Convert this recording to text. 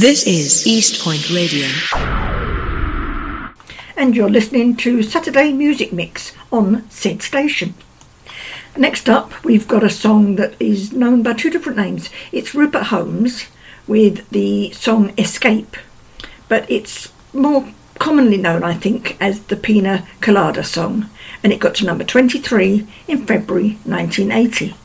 This is East Point Radio. And you're listening to Saturday Music Mix on Said Station. Next up, we've got a song that is known by two different names. It's Rupert Holmes with the song Escape, but it's more commonly known, I think, as the Pina Colada song, and it got to number 23 in February 1980.